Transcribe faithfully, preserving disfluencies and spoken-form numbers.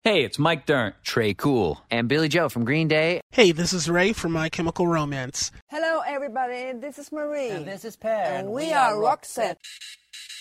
Hey, it's Mike Dirnt. Trey Cool. And Billy Joe from Green Day. Hey, this is Ray from My Chemical Romance. Hello, everybody. This is Marie. And this is Pat. And we, we are Roxette.